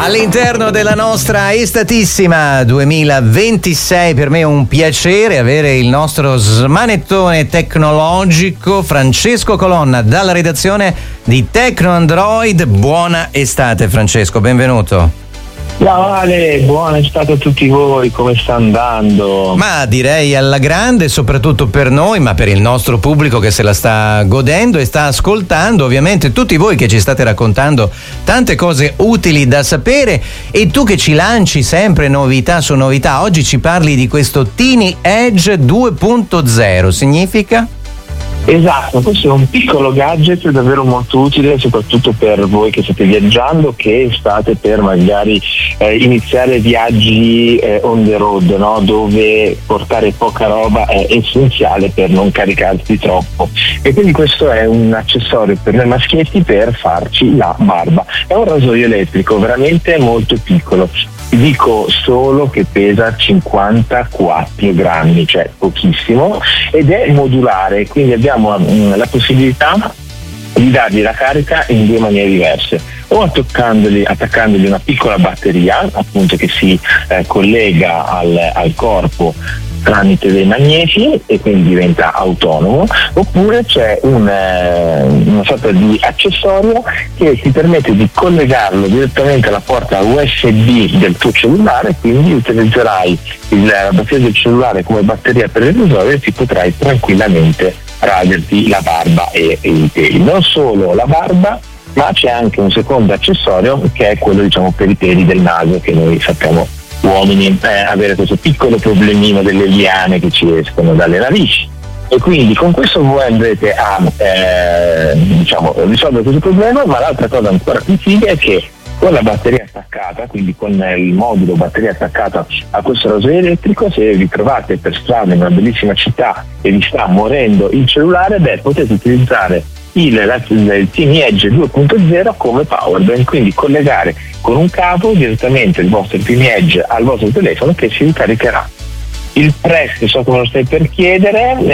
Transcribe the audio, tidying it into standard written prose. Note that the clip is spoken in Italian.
All'interno della nostra estatissima 2026, per me è un piacere avere il nostro smanettone tecnologico Francesco Colonna dalla redazione di Tecno Android. Buona estate Francesco, benvenuto. Ciao Ale, buona estate a tutti voi, come sta andando? Ma direi alla grande, soprattutto per noi, ma per il nostro pubblico che se la sta godendo e sta ascoltando, ovviamente tutti voi che ci state raccontando tante cose utili da sapere, e tu che ci lanci sempre novità su novità. Oggi ci parli di questo Tiny Edge 2.0, significa? Esatto, questo è un piccolo gadget davvero molto utile, soprattutto per voi che state viaggiando, che state per magari iniziare viaggi on the road, no? Dove portare poca roba è essenziale per non caricarsi troppo. E quindi questo è un accessorio per noi maschietti per farci la barba. È un rasoio elettrico veramente molto piccolo. Dico solo che pesa 54 grammi, cioè pochissimo, ed è modulare, quindi abbiamo la possibilità di dargli la carica in due maniere diverse, o attaccandogli una piccola batteria appunto che si collega al corpo tramite dei magneti e quindi diventa autonomo, oppure c'è una sorta di accessorio che ti permette di collegarlo direttamente alla porta USB del tuo cellulare, quindi utilizzerai la batteria del cellulare come batteria per il rasoio e ti potrai tranquillamente raderti la barba e i peli. Non solo la barba, ma c'è anche un secondo accessorio che è quello per i peli del naso, che noi sappiamo uomini avere questo piccolo problemino delle liane che ci escono dalle narici, e quindi con questo voi andrete a risolvere questo problema. Ma l'altra cosa ancora più figa è che con la batteria attaccata, quindi con il modulo batteria attaccata a questo rasoio elettrico, se vi trovate per strada in una bellissima città e vi sta morendo il cellulare, potete utilizzare il Tiny Edge 2.0 come powerbank, quindi collegare con un cavo direttamente il vostro Tiny Edge al vostro telefono che si ricaricherà. Il prezzo, so che me lo stai per chiedere,